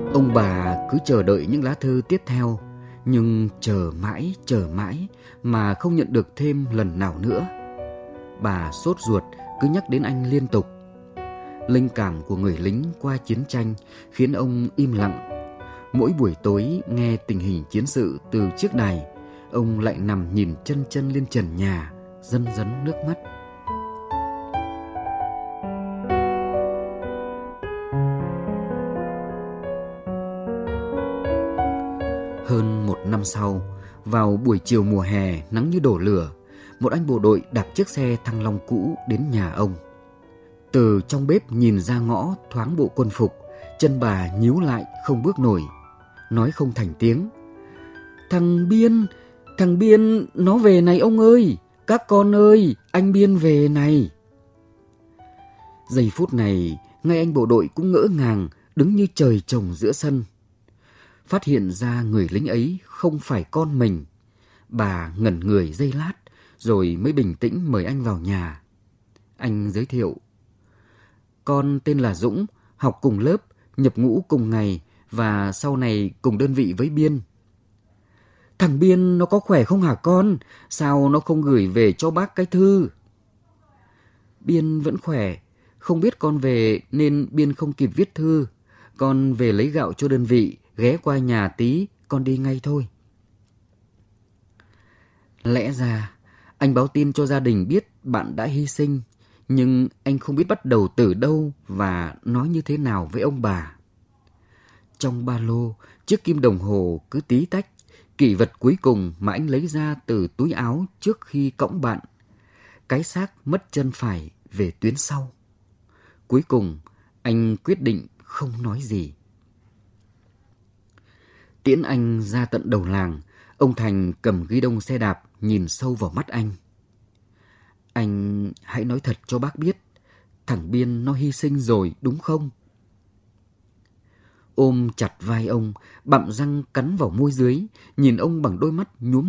Ông bà cứ chờ đợi những lá thư tiếp theo, nhưng chờ mãi mà không nhận được thêm lần nào nữa. Bà sốt ruột cứ nhắc đến anh liên tục. Linh cảm của người lính qua chiến tranh khiến ông im lặng. Mỗi buổi tối nghe tình hình chiến sự từ chiếc đài, ông lại nằm nhìn chân lên trần nhà, rân rấn nước mắt. Hơn một năm sau, vào buổi chiều mùa hè nắng như đổ lửa, một anh bộ đội đạp chiếc xe Thăng Long cũ đến nhà ông. Từ trong bếp nhìn ra ngõ thoáng bộ quân phục, chân bà nhíu lại không bước nổi, nói không thành tiếng. Thằng Biên nó về này ông ơi, các con ơi, anh Biên về này. Giây phút này, ngay anh bộ đội cũng ngỡ ngàng, đứng như trời trồng giữa sân. Phát hiện ra người lính ấy không phải con mình, bà ngẩn người giây lát, rồi mới bình tĩnh mời anh vào nhà. Anh giới thiệu: con tên là Dũng, học cùng lớp, nhập ngũ cùng ngày và sau này cùng đơn vị với Biên. Thằng Biên nó có khỏe không hả con? Sao nó không gửi về cho bác cái thư? Biên vẫn khỏe, không biết con về nên Biên không kịp viết thư. Con về lấy gạo cho đơn vị, ghé qua nhà tí, con đi ngay thôi. Lẽ ra, anh báo tin cho gia đình biết bạn đã hy sinh, nhưng anh không biết bắt đầu từ đâu và nói như thế nào với ông bà. Trong ba lô, chiếc kim đồng hồ cứ tí tách, kỷ vật cuối cùng mà anh lấy ra từ túi áo trước khi cõng bạn. Cái xác mất chân phải về tuyến sau. Cuối cùng, anh quyết định không nói gì. Tiễn anh ra tận đầu làng, ông Thành cầm ghi đông xe đạp nhìn sâu vào mắt anh. Anh hãy nói thật cho bác biết, thằng Biên nó hy sinh rồi đúng không? Ôm chặt vai ông, bặm răng cắn vào môi dưới, nhìn ông bằng đôi mắt nhuốm